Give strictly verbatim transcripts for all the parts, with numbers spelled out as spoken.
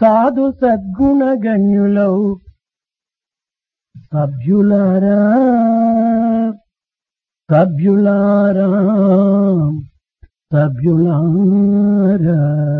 సాధు సద్గుణ గణ్యులౌ సభ్యులారా సభ్యులారా సభ్యులారా.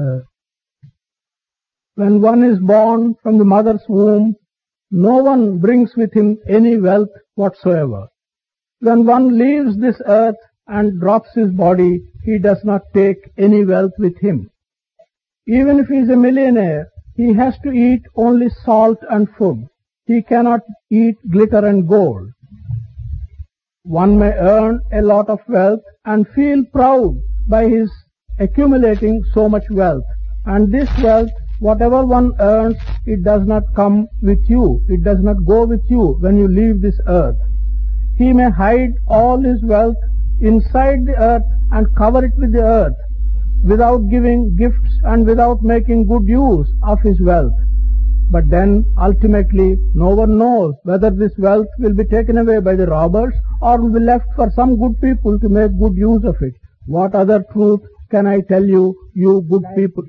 When one is born from the mother's womb, no one brings with him any wealth whatsoever. When one leaves this earth and drops his body, he does not take any wealth with him. Even if he is a millionaire, he has to eat only salt and food. He cannot eat glitter and gold. One may earn a lot of wealth and feel proud by his accumulating so much wealth. And this wealth, whatever one earns, it does not come with you. It does not go with you when you leave this earth. He may hide all his wealth inside the earth and cover it with the earth without giving gifts and without making good use of his wealth. But then ultimately no one knows whether this wealth will be taken away by the robbers or will be left for some good people to make good use of it. What other truth can I tell you, you good people?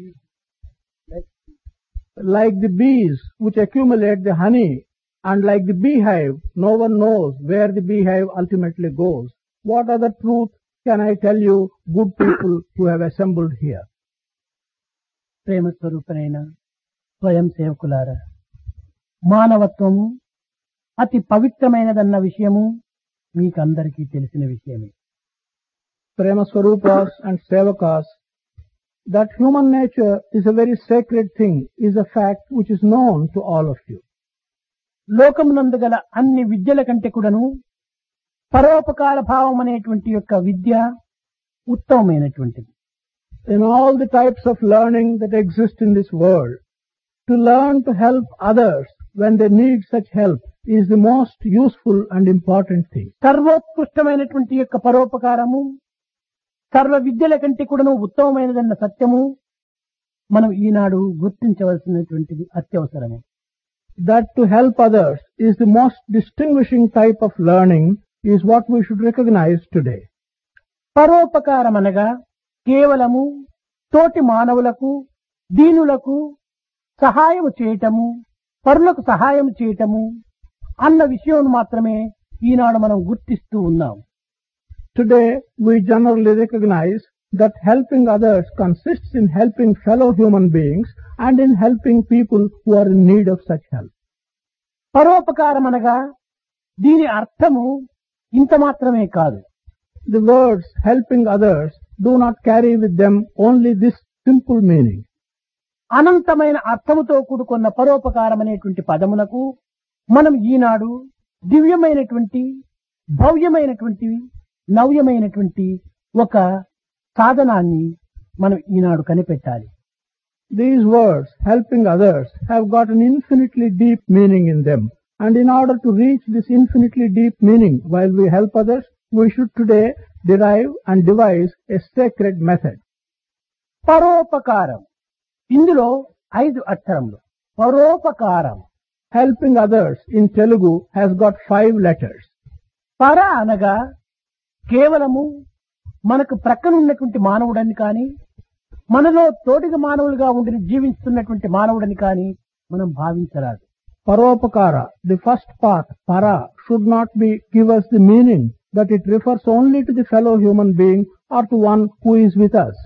Like the bees which accumulate the honey, and like the beehive, no one knows where the beehive ultimately goes. What other truth can I tell you, good people who have assembled here? ప్రేమ స్వరూపనైన స్వయం సేవకులారా, మానవత్వము అతి పవిత్రమైనదన్న విషయము మీకందరికీ తెలిసిన విషయమే. Prema Swarupas and Sevakas, that human nature is a very sacred thing, is a fact which is known to all of you. లోకమునందు గల అన్ని విద్యల కంటే కూడాను పరోపకార భావం అనేటువంటి యొక్క విద్య ఉత్తమమైనటువంటిది. In all the types of learning that exist in this world, to learn to help others when they need such help is the most useful and important thing. సర్వోత్కృష్టమైనటువంటి యొక్క పరోపకారము సర్వ విద్యల కంటే కూడాను ఉత్తమమైనదన్న సత్యము మనం ఈనాడు గుర్తించవలసినటువంటిది అత్యవసరము. That to help others is the most distinguishing type of learning is what we should recognize today. పరోపకారం అనగా కేవలము తోటి మానవులకు దీనులకు సహాయం చేయటము, పరులకు సహాయం చేయటము అన్న విషయం మాత్రమే ఈనాడు మనం గుర్తిస్తూ ఉన్నాం. Today we generally recognize that helping others consists in helping fellow human beings and in helping people who are in need of such help. పరోపకారం అనగా దీని అర్థము ఇంత మాత్రమే కాదు. The words helping others do not carry with them only this simple meaning. అనంతమైన అర్థముతో కూడుకున్న పరోపకారం అనేటువంటి పదమునకు మనం ఈనాడు దివ్యమైనటువంటి భవ్యమైనటువంటి నవ్యమైనటువంటి ఒక సాధనాన్ని మనం ఈనాడు కనిపెట్టాలి. These words, helping others, have got an infinitely deep meaning in them. And in order to reach this infinitely deep meaning while we help others, we should today derive and devise a sacred method. పరోపకారం, ఇందులో ఐదు అక్షరములు. పరోపకారం, helping others in Telugu has got five letters. పర అనగా కేవలము మనకు ప్రక్కనున్నటువంటి మానవుడని కానీ మనలో తోటిగా మానవులుగా ఉండి జీవిస్తున్నటువంటి మానవుడని కానీ మనం భావించరాదు. Paropakara, the first part, para, should not be give us the meaning that it refers only to the fellow human being or to one who is with us.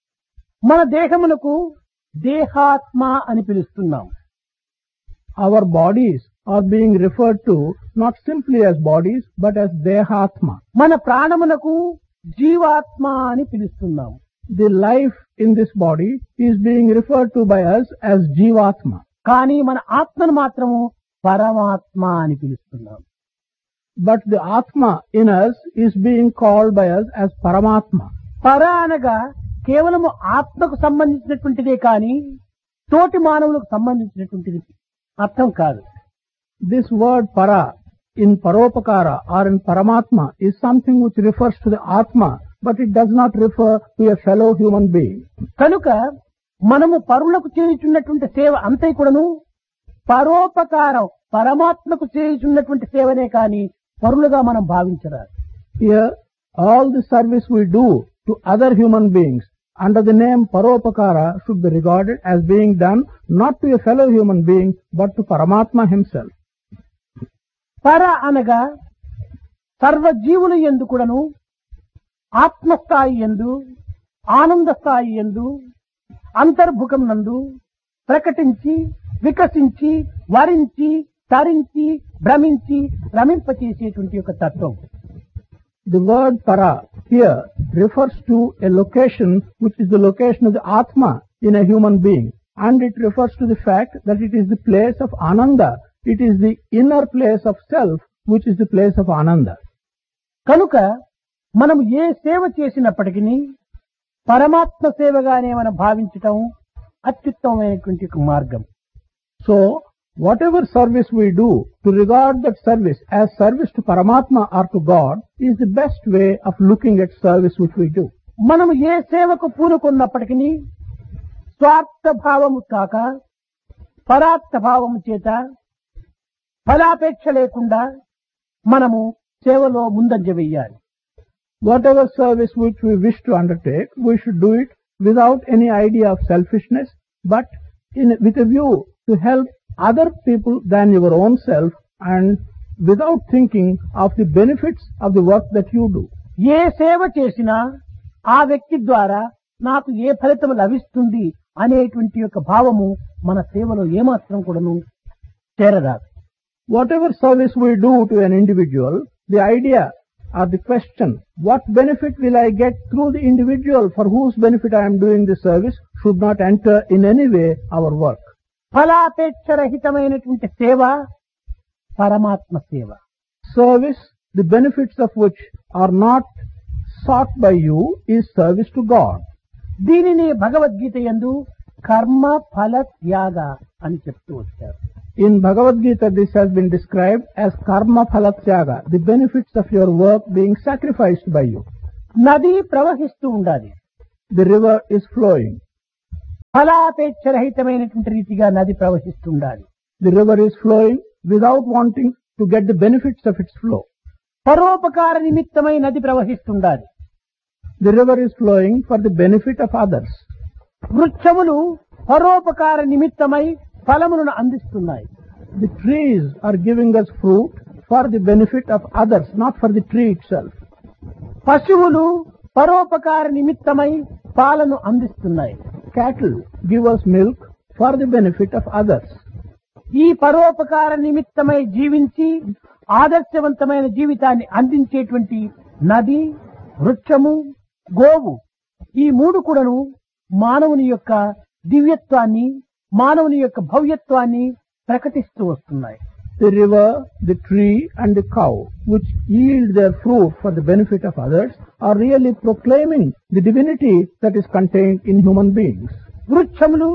మన దేహమునకు దేహాత్మ అని పిలుస్తున్నాం. Our bodies are being referred to not simply as bodies but as dehatma. మన ప్రాణమునకు జీవాత్మ అని పిలుస్తున్నాం. The life in this body is being referred to by us as jivatma. కానీ మన ఆత్మను మాత్రము పరమాత్మ అని పిలుస్తున్నాం. But the atma in us is being called by us as paramatma. పర అనగా కేవలము ఆత్మకు సంబంధించినటువంటిదే కానీ తోటి మానవులకు సంబంధించినటువంటిది అర్థం కాదు. This word para in paropakara or in paramatma is something which refers to the atma, but it does not refer to a fellow human being. కనుక మనము పరులకు చేయుచున్నటువంటి సేవ అంతే కూడాను పరోపకారం పరమాత్మకు చేయుచున్నటువంటి సేవనే కానీ పరులుగా మనం భావించరాదు. Here all the service we do to other human beings under the name Paropakara should be regarded as being done not to a fellow human being but to Paramatma himself. పర అనగా సర్వజీవుల యందు కూడాను ఆత్మస్థాయి యందు ఆనంద స్థాయి యందు అంతర్భుకం నందు ప్రకటించి వికసించి వరించి తరించి భ్రమించి రమింపచేసేటువంటి ఒక తత్వం. The word para here refers to a location which is the location of the Atma in a human being, and it refers to the fact that it is the place of Ananda. It is the inner place of self which is the place of Ananda. కనుక మనం ఏ సేవ చేసినప్పటికీ పరమాత్మ సేవగానే మనం భావించటం అత్యుత్తమమైనటువంటి ఒక మార్గం. So, whatever service we do, to regard that service as service to Paramatma or to God is the best way of looking at service which we do. మనం ఏ సేవకు పూనుకున్నప్పటికీ స్వార్థ భావము కాక పరార్థ భావము చేత ఫలాపేక్ష లేకుండా మనము సేవలో ముందంజ వేయాలి. Whatever service which we wish to undertake, we should do it without any idea of selfishness, but in, with a view to help other people than your own self and without thinking of the benefits of the work that you do. ఏ సేవ చేసినా ఆ వ్యక్తి ద్వారా నాకు ఏ ఫలితం లభిస్తుంది అనేటువంటి యొక్క భావము మన సేవలో ఏమాత్రం కూడాను చేరరాదు. Whatever service we do to an individual, the idea or the question, what benefit will I get through the individual for whose benefit I am doing this service, should not enter in any way our work. ఫలాపేక్ష రహితమైనటువంటి సేవ పరమాత్మ సేవ. Service, the benefits of which are not sought by you, is service to God. దీనిని భగవద్గీత యందు కర్మ ఫల త్యాగ అని చెప్తూ వచ్చారు. In Bhagavad Gita, this has been described as karma phala tyaga, the benefits of your work being sacrificed by you. నది ప్రవహిస్తూ ఉండాలి. The river is flowing. ఫలాపేక్ష రహితమైనటువంటి రీతిగా నది ప్రవహిస్తూ ఉండాలి. The river is flowing without wanting to get the benefits of its flow. పరోపకార నిమిత్తమై నది ప్రవహిస్తుండాలి. The river is flowing for the benefit of others. వృక్షములు పరోపకార నిమిత్తమై ఫలములను అందిస్తున్నాయి. The trees are giving us fruit for the benefit of others, not for the tree itself. పశువులు పరోపకార నిమిత్తమై పాలను అందిస్తున్నాయి. Cattle give us milk for the benefit of others. ఈ పరోపకార నిమిత్తమై జీవించి ఆదర్శవంతమైన జీవితాన్ని అందించేటువంటి నది, వృక్షము, గోవు ఈ మూడు కూడాను మానవుని యొక్క దివ్యత్వాన్ని, మానవుని యొక్క భవ్యత్వాన్ని ప్రకటిస్తూ వస్తున్నాయి. The river, the tree and the cow, which yield their fruit for the benefit of others, are really proclaiming the divinity that is contained in human beings. వృక్షములు,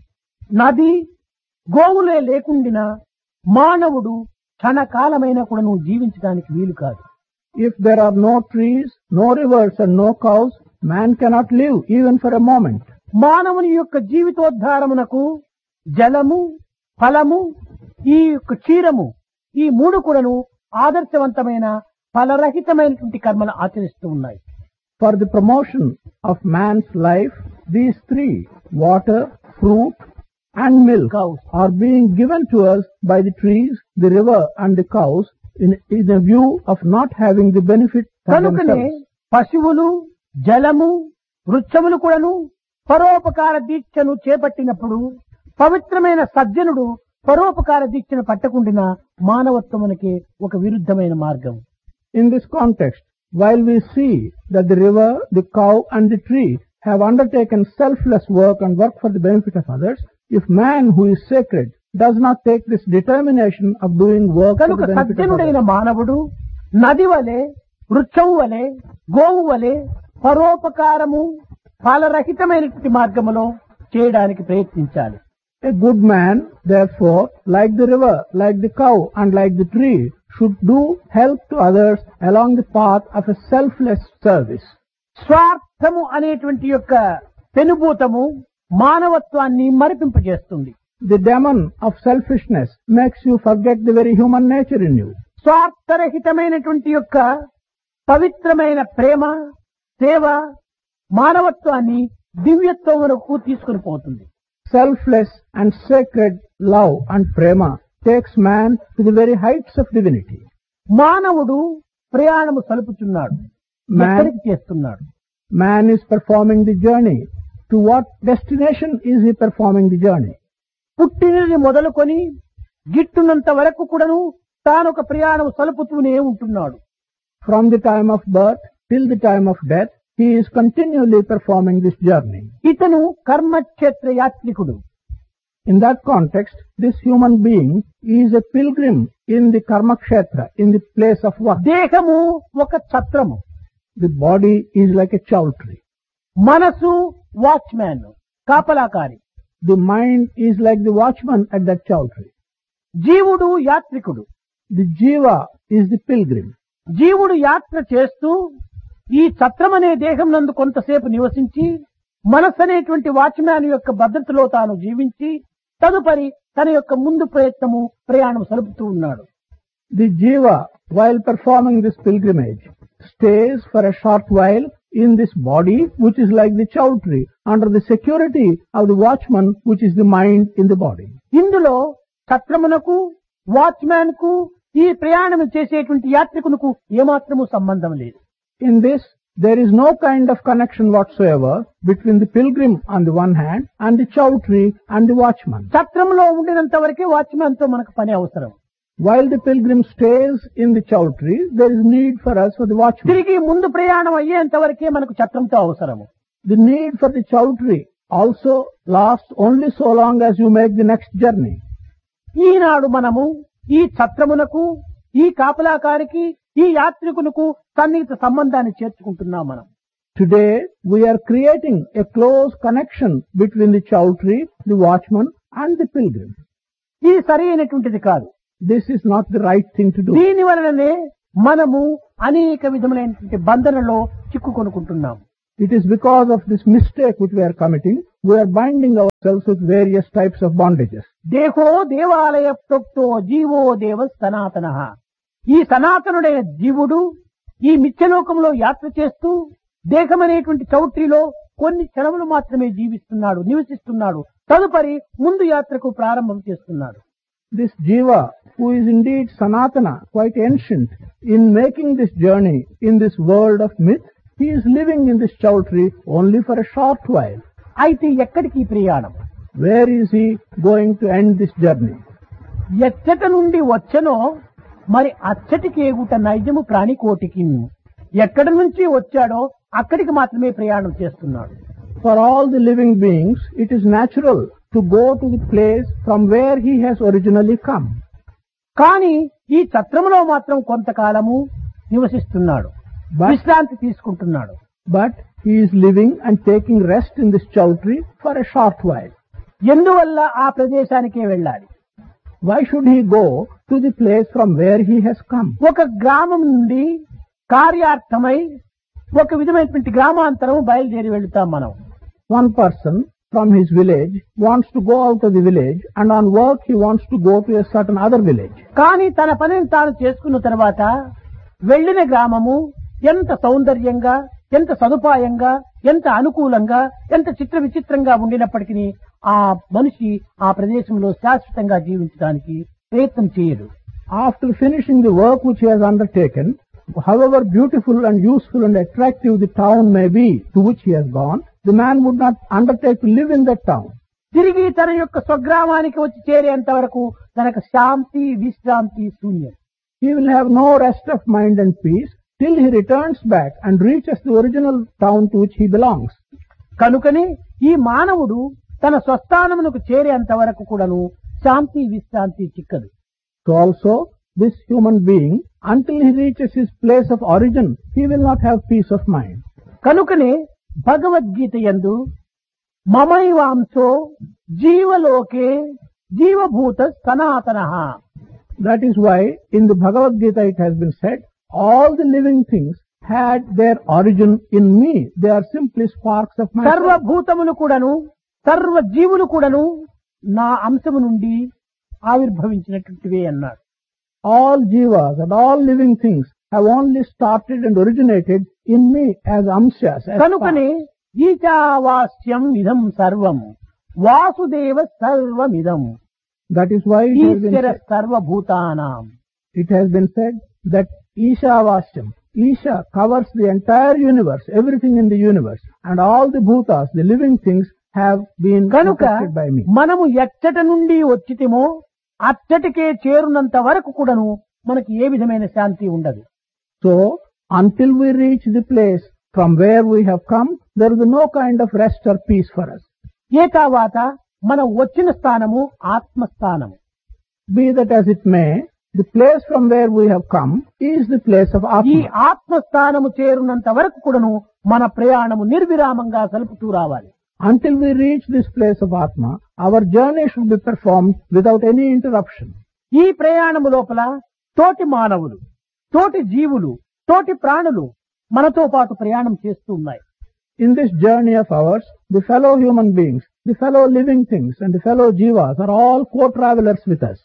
నది, గోవులే లేకుండినా మానవుడు క్షణకాలమైన కూడాను జీవించడానికి వీలు కాదు. If there are no trees, no rivers and no cows, man cannot live even for a moment. మానవుని యొక్క జీవితోద్ధారమునకు జలము, ఫలము, ఈ యొక్క క్షీరము ఈ మూడు కూడాను ఆదర్శవంతమైన ఫలరహితమైనటువంటి కర్మలు ఆచరిస్తూ ఉన్నాయి. For the promotion of man's life, these three, water, fruit and milk, Cows. are being given to us by the trees, the river and the cows in, in a view of not having the benefit for కనుకనే themselves. పశువులు, జలము, వృక్షములు కూడాను పరోపకార దీక్షను చేపట్టినప్పుడు పవిత్రమైన సజ్జనుడు పరోపకార దీక్షను పట్టకుండిన మానవత్వమునకే ఒక విరుద్ధమైన మార్గం. In this context, while we see that the river, the cow and the tree have undertaken selfless work and work for the benefit of others, if man who is sacred does not take this determination of doing work for కనుక the benefit of సజ్జనుడైన others, మానవుడు నది వలె, వృక్షము వలె, గోవు వలె పరోపకారము ఫలరహితమైనటువంటి మార్గములో చేయడానికి ప్రయత్నించాలి. a good man, therefore, like the river, like the cow and like the tree, should do help to others along the path of a selfless service. స్వార్థము అనేటువంటి యొక్క పెనుభూతము మానవత్వాన్ని మరిపింపజేస్తుంది. The demon of selfishness makes you forget the very human nature in you. స్వార్థరహితమైనటువంటి యొక్క పవిత్రమైన ప్రేమ, సేవ మానవత్వాన్ని దివ్యత్వం వరకు తీసుకుని పోతుంది. Selfless and sacred love and prema takes man to the very heights of divinity. మానవుడు ప్రయాణము సలుపుచున్నాడు. Man- ఎక్కడికి చేస్తున్నాడు? Man is performing the journey. To what destination is he performing the journey? పుట్టినది మొదలుకొని గిట్టునంత వరకు కూడాను తానొక ప్రయాణం సలుపుతూనే ఉంటున్నాడు. From the time of birth till the time of death, he is continually performing this journey. ఇతను కర్మక్షేత్ర యాత్రికుడు. In that context, this human being is a pilgrim in the karma kshetra, in the place of work. దేహము ఒక ఛత్రము, The body is like a chowtry. మనసు watchman, కాపలాకారి. The mind is like the watchman at that chowtry. జీవుడు యాత్రికుడు. The jiva is the pilgrim. జీవుడు యాత్ర చేస్తూ ఈ ఛత్రం అనే దేహం నందు కొంతసేపు నివసించి మనస్సు అనేటువంటి వాచ్మ్యాన్ యొక్క భద్రతలో తాను జీవించి తదుపరి తన యొక్క ముందు ప్రయత్నము ప్రయాణం సలుపుతూ ఉన్నాడు. The jiva, while performing this pilgrimage, stays for a short while in this body, which is like the chowtry, under the security of the watchman, which is the mind in the body. ఇందులో ఛత్రమునకు watchman కు ఈ ప్రయాణం చేసేటువంటి యాత్రికునకు ఏమాత్రము సంబంధం లేదు. In this, there is no kind of connection whatsoever between the pilgrim on the one hand and the chowtry and the watchman. ఛత్రంలో ఉండినంత వరకే watchman తో మనకు పని అవసరం. While the pilgrim stays in the chowtry, there is need for us for the watchman. తిరిగి ముందు ప్రయాణం అయ్యేంత వరకే మనకు ఛత్రంతో అవసరము. The need for the chowtry also lasts only so long as you make the next journey. ఈనాడు మనము ఈ ఛత్రమునకు, ఈ కాపలాకారికి, ఈ యాత్రికునకు సన్నిహిత సంబంధాన్ని చేర్చుకుంటున్నాం మనం. Today, we are creating a close connection between the chowtry, the watchman and the pilgrim. ఇది సరి అయినటువంటిది కాదు. This is not the right thing to do. దీని వలననే మనము అనేక విధములైనటువంటి బంధనలో చిక్కుకొనుకుంటున్నాం. It is because of this mistake which we are committing, we are binding ourselves with various types of bondages. దేహో దేవాలయ ప్రోక్తో GO దేవ సనాతన. ఈ సనాతనుడైన జీవుడు ఈ మిథ్యలోకంలో యాత్ర చేస్తూ దేహమనేటువంటి చౌట్రీలో కొన్ని క్షణములు మాత్రమే జీవిస్తున్నాడు, నివసిస్తున్నాడు. తదుపరి ముందు యాత్రకు ప్రారంభం చేస్తున్నాడు. This jiva, who is indeed sanatana, quite ancient, in making this journey in this world of myth, he is living in this chowtry only for a short while. అయితే ఎక్కడికి ఈ ప్రయాణం? Where is he going to end this journey? ఎచ్చట నుండి వచ్చనో మరి అచ్చటికి ఏగుట నైజము ప్రాణికోటికి. ఎక్కడి నుంచి వచ్చాడో అక్కడికి మాత్రమే ప్రయాణం చేస్తున్నాడు. For all the living beings, it is natural to go to the place from where he has originally come. కానీ ఈ ఛత్రములో మాత్రం కొంతకాలము నివసిస్తున్నాడు, But, విశ్రాంతి తీసుకుంటున్నాడు. but he is living and taking rest in this chowtry for a short while. ఎందువల్ల ఆ ప్రదేశానికే వెళ్ళాలి? Why should he go to the place from where he has come? ఒక గ్రామం నుండి కార్యార్థమై ఒక విధమైనటువంటి గ్రామాంతరం బయలుదేరి వెళ్తాం మనం. One person from his village wants to go out of the village, and on work he wants to go to a certain other village. కానీ తన పనిని తాను చేసుకున్న తర్వాత వెళ్లిన గ్రామము ఎంత సౌందర్యంగా, ఎంత సదుపాయంగా, ఎంత అనుకూలంగా, ఎంత చిత్ర విచిత్రంగా ఉండినప్పటికీ ఆ మనిషి ఆ ప్రదేశంలో శాశ్వతంగా జీవించడానికి ప్రయత్నం చేయడు. After finishing the work which he has undertaken, however beautiful and useful and attractive the town may be to which he has gone, the man would not undertake to live in that town. తిరిగి తన యొక్క స్వగ్రామానికి వచ్చి చేరేంత వరకు తనకు శాంతి, విశ్రాంతి శూన్యం. He will have no rest of mind and peace till he returns back and reaches the original town to which he belongs. కనుకనే ఈ మానవుడు తన స్వస్థానమునకు చేరేంత వరకు కూడాను శాంతి, విశ్రాంతి చిక్కదు. So also, this human being, until he reaches his place of origin, he will not have peace of mind. కనుకనే భగవద్గీత యందు మమైవాంశో జీవలోకే జీవభూత సనాతనః. That is why in the Bhagavad Gita it has been said, all the living things had their origin in me. They are simply sparks of my soul. సర్వభూతములు కూడాను, సర్వ జీవులు కూడాను నా అంశము నుండి ఆవిర్భవించినటువంటివే అన్నాడు. All jivas and all living things have only started and originated in me as amshas. As కనుకనే ఈశావాస్యం ఇదం సర్వం Vasudeva సర్వమిదం That is why it has been Eshwara said, సర్వభూతానాం. it has been said that Ishavasyam, Isha covers the entire universe, everything in the universe, and all the bhutas, the living things, have been కనుక protected by me. మనము ఎచ్చట నుండి వచ్చితిమో అచ్చటికే చేరునంత వరకు కూడాను మనకి ఏ విధమైన శాంతి ఉండదు. So, until we reach the place from where we have come, there is no kind of rest or peace for us. ఏ తర్వాత మనం వచ్చిన స్థానము ఆత్మస్థానము. Be that as it may, the place from where we have come is the place of ఈ Atma. ఆత్మస్థానము చేరునంత వరకు కూడాను మన ప్రయాణము నిర్విరామంగా సలుపుతూ రావాలి. Until we reach this place of Atma, our journey should be performed without any interruption. ఈ ప్రయాణము లోపల తోటి మానవులు, తోటి జీవులు, తోటి ప్రాణులు మనతో పాటు ప్రయాణం చేస్తూ ఉన్నాయి. In this journey of ours, the fellow human beings, the fellow living things, and the fellow jivas are all co-travelers with us.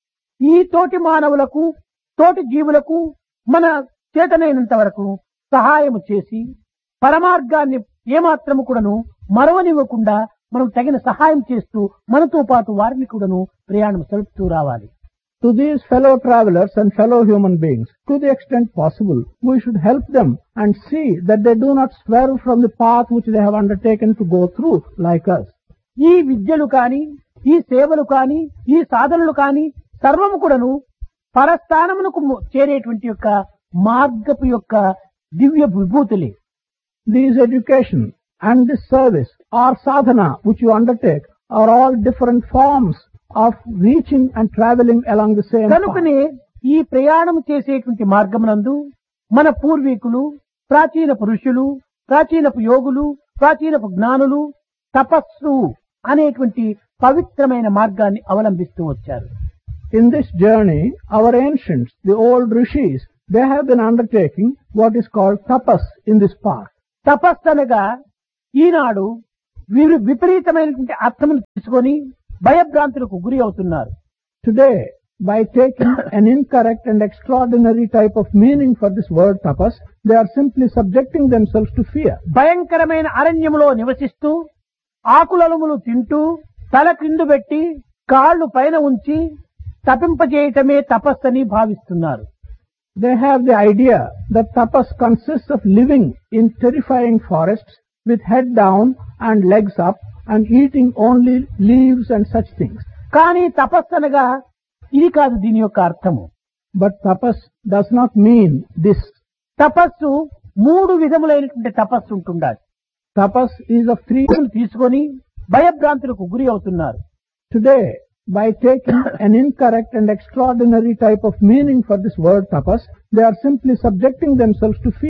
ఈ తోటి మానవులకు, తోటి జీవులకు మన చేతనైనంత వరకు సహాయము చేసి పరమార్గాన్ని ఏమాత్రము కూడాను మరవనివ్వకుండా మనం తగిన సహాయం చేస్తూ మనతో పాటు వారిని కూడాను ప్రయాణం సలుపుతూ రావాలి. To these fellow travelers and fellow human beings, to the extent possible, we should help them and see that they do not swerve from the path which they have undertaken to go through like us. ఈ విద్యలు కాని, ఈ సేవలు కాని, ఈ సాధనలు కాని సర్వము కూడాను పరస్థానమునకు చేరేటువంటి యొక్క మార్గపు యొక్క దివ్య విభూతులే. These education and this service or sadhana which you undertake are all different forms of reaching and traveling along the same path. కనుకనే ఈ ప్రయాణం చేసేటువంటి మార్గమునందు మన పూర్వీకులు, ప్రాచీన పురుషులు, ప్రాచీనపు యోగులు, ప్రాచీనపు జ్ఞానులు తపస్సు అనేటువంటి పవిత్రమైన మార్గాన్ని అవలంబిస్తూ వచ్చారు. In this journey, our ancients, the old rishis, they have been undertaking what is called tapas in this path. తపస్సు అనగా ఈనాడు వీరు విపరీతమైనటువంటి అర్థమును తీసుకొని భయభ్రాంతులకు గురి అవుతున్నారు. Today, by taking an incorrect and extraordinary type of meaning for this word tapas, they are simply subjecting themselves to fear. భయంకరమైన అరణ్యములో నివసిస్తూ ఆకులములు తింటూ తల క్రిందు పెట్టి కాళ్ళు పైన ఉంచి తపింపజేయటమే తపస్సని భావిస్తున్నారు. They have the idea that tapas consists of living in terrifying forests with head down and legs up and eating only leaves and such things. కానీ తపస్సు అనగా ఇది కాదు దీని యొక్క అర్థము. But tapas does not mean this. తపస్సు మూడు విధములైనటువంటి తపస్సు ఉంటుండాలి. Tapas is of three. తీసుకొని భయభ్రాంతులకు గురి అవుతున్నారు. Today, by taking an incorrect and extraordinary type of meaning for this word tapas, they are simply subjecting themselves to fear.